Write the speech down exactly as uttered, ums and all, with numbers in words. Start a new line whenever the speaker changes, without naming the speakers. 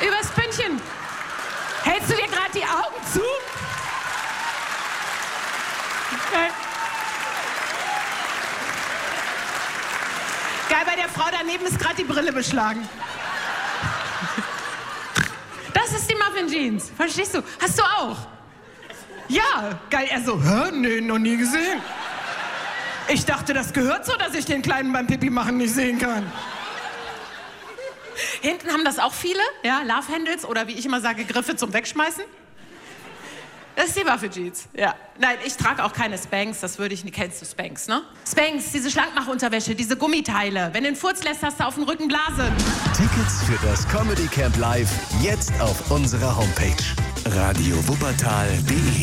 Übers Bündchen. Hältst du dir gerade die Augen zu? Geil. Geil, bei der Frau daneben ist gerade die Brille beschlagen. Das ist die Muffin Jeans. Verstehst du? Hast du auch? Ja, geil. Er so, hä? Nee, noch nie gesehen. Ich dachte, das gehört so, dass ich den Kleinen beim Pipi machen nicht sehen kann. Hinten haben das auch viele, ja, Love Handles oder wie ich immer sage, Griffe zum Wegschmeißen. Das ist die Muffin Jeans, ja. Nein, ich trage auch keine Spanx, das würde ich nicht. Kennst du Spanx, ne? Spanx, diese Schlankmachunterwäsche, diese Gummiteile. Wenn du einen Furz lässt, hast du auf dem Rücken Blasen.
Tickets für das Comedy Camp Live jetzt auf unserer Homepage radio wuppertal punkt de.